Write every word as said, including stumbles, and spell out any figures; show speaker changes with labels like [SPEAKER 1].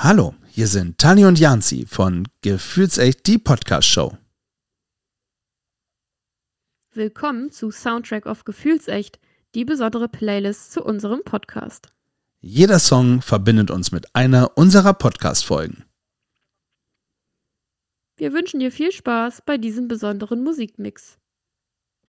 [SPEAKER 1] Hallo, hier sind Tani und Janzi von Gefühlsecht, die Podcast-Show.
[SPEAKER 2] Willkommen zu Soundtrack of Gefühlsecht, die besondere Playlist zu unserem Podcast.
[SPEAKER 1] Jeder Song verbindet uns mit einer unserer Podcast-Folgen.
[SPEAKER 2] Wir wünschen dir viel Spaß bei diesem besonderen Musikmix.